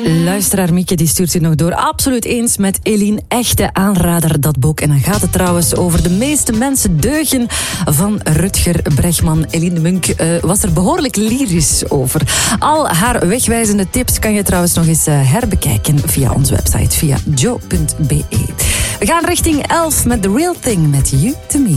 Luisteraar Mieke die stuurt zich nog door. Absoluut eens met Eline. Echte aanrader, dat boek. En dan gaat het trouwens over de meeste mensen deugen van Rutger Bregman. Eline de Munk was er behoorlijk lyrisch over. Al haar wegwijzende tips kan je trouwens nog eens herbekijken via onze website, via joe.be. We gaan richting 11 met The Real Thing met You to Me.